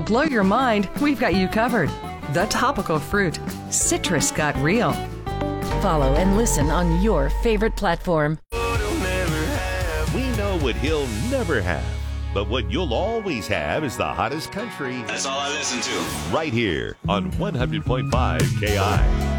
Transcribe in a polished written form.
blow your mind, we've got you covered. The Topical Fruit. Citrus got real. Follow and listen on your favorite platform. We know what he'll never have, but what you'll always have is the hottest country. That's all I listen to. Right here on 100.5 KI.